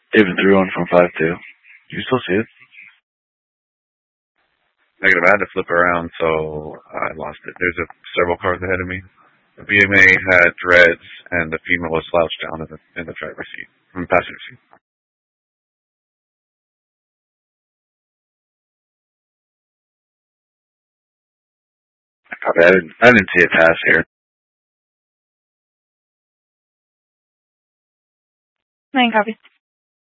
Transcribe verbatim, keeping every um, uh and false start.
Even three one from five two. You still see it? Negative. I had to flip around, so I lost it. There's a, several cars ahead of me. The B M A had dreads, and the female was slouched down in the in the driver's seat, in the passenger seat. Copy. I didn't, I didn't see it pass here. Nine copy.